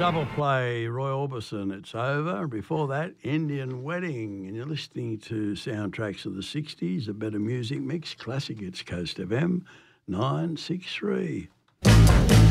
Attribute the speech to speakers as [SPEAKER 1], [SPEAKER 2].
[SPEAKER 1] double play, Roy Orbison, It's Over. And before that, Indian Wedding. And you're listening to Soundtracks of the 60s, a better music mix. Classic, it's Coast FM 963.